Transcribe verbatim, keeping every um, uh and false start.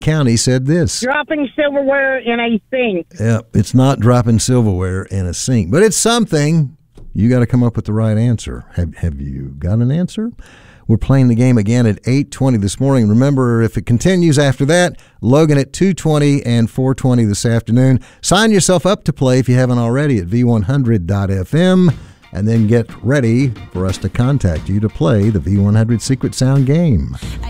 County said this. Dropping silverware in a sink. Yep, it's not dropping silverware in a sink, but it's something. You got to come up with the right answer. Have Have you got an answer? We're playing the game again at eight twenty this morning. Remember, if it continues after that, Logan at two twenty and four twenty this afternoon. Sign yourself up to play if you haven't already at v one hundred dot f m, and then get ready for us to contact you to play the V one hundred Secret Sound game.